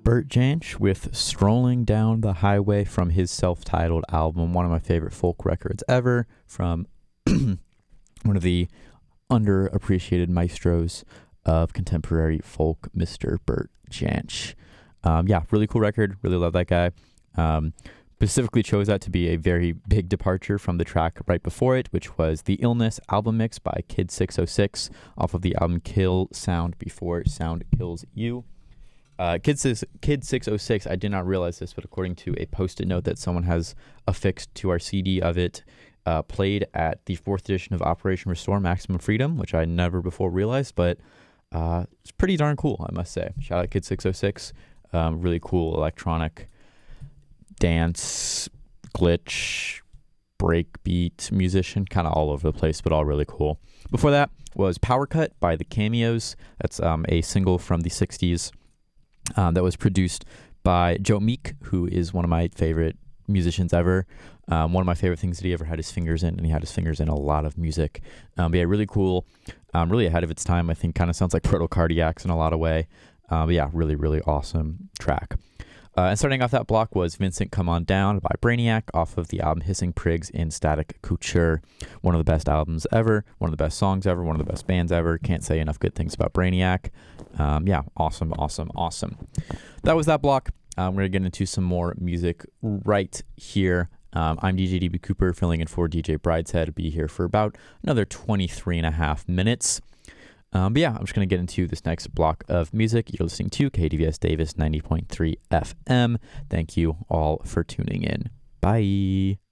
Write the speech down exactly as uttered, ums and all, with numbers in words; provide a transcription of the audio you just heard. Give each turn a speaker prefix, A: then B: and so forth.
A: Bert Jansch with Strolling Down the Highway from his self-titled album, one of my favorite folk records ever, from one of the underappreciated maestros of contemporary folk, Mister Bert Jansch. Um, yeah, really cool record. Really love that guy. Um, specifically chose that to be a very big departure from the track right before it, which was the Illness album mix by Kid six oh six off of the album Kill Sound Before Sound Kills You. Uh, Kid, six, Kid six oh six, I did not realize this, but according to a post-it note that someone has affixed to our C D of it, uh, played at the fourth edition of Operation Restore Maximum Freedom, which I never before realized, but uh, it's pretty darn cool, I must say. Shout out Kid six oh six. Um, really cool electronic dance, glitch, breakbeat musician, kind of all over the place, but all really cool. Before that was Power Cut by The Cameos. That's um, a single from the sixties. Um, that was produced by Joe Meek, who is one of my favorite musicians ever. Um, one of my favorite things that he ever had his fingers in, and he had his fingers in a lot of music. Um, but yeah, really cool, um, really ahead of its time. I think kind of sounds like Proto-Cardiacs in a lot of way. Uh, but yeah, really, really awesome track. Uh, and starting off that block was Vincent Come On Down by Brainiac off of the album Hissing Prigs in Static Couture. One of the best albums ever, one of the best songs ever, one of the best bands ever. Can't say enough good things about Brainiac. Um, yeah, awesome, awesome, awesome. That was that block. Um, we're going to get into some more music right here. Um, I'm D J D B Cooper, filling in for D J Brideshead. I'll be here for about another twenty-three and a half minutes. Um, but yeah, I'm just going to get into this next block of music. You're listening to K D V S Davis ninety point three F M. Thank you all for tuning in. Bye.